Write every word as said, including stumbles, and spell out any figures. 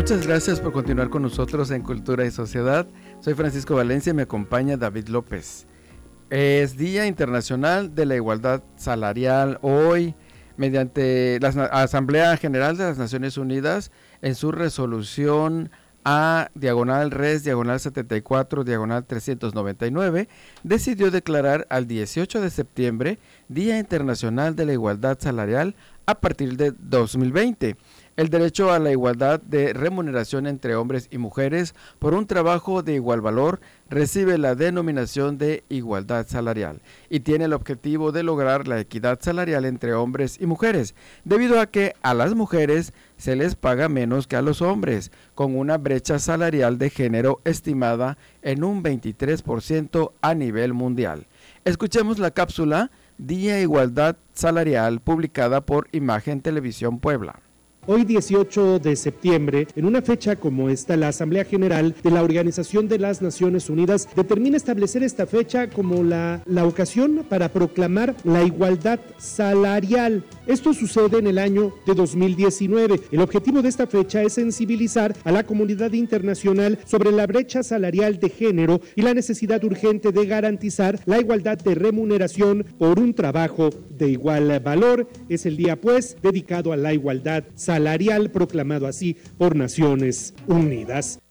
Muchas gracias por continuar con nosotros en Cultura y Sociedad. Soy Francisco Valencia y me acompaña David López. Es Día Internacional de la Igualdad Salarial. Hoy, mediante la Asamblea General de las Naciones Unidas, en su resolución A, diagonal res, diagonal setenta y cuatro, diagonal trescientos noventa y nueve, decidió declarar al dieciocho de septiembre Día Internacional de la Igualdad Salarial a partir de dos mil veinte. El derecho a la igualdad de remuneración entre hombres y mujeres por un trabajo de igual valor recibe la denominación de igualdad salarial y tiene el objetivo de lograr la equidad salarial entre hombres y mujeres, debido a que a las mujeres se les paga menos que a los hombres, con una brecha salarial de género estimada en un veintitrés por ciento a nivel mundial. Escuchemos la cápsula Día Igualdad Salarial publicada por Imagen Televisión Puebla. Hoy dieciocho de septiembre, en una fecha como esta, la Asamblea General de la Organización de las Naciones Unidas determina establecer esta fecha como la, la ocasión para proclamar la igualdad salarial. Esto sucede en el año de dos mil diecinueve. El objetivo de esta fecha es sensibilizar a la comunidad internacional sobre la brecha salarial de género y la necesidad urgente de garantizar la igualdad de remuneración por un trabajo de igual valor. Es el día, pues, dedicado a la igualdad salarial, proclamado así por Naciones Unidas.